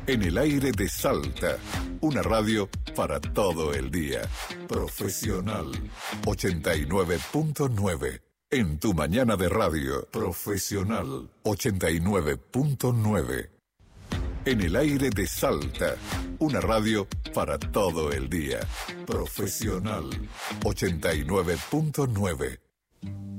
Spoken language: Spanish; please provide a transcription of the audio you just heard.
En el aire de Salta, una radio para todo el día. Profesional 89.9. En tu mañana de radio, Profesional 89.9. En el aire de Salta, una radio para todo el día. Profesional 89.9.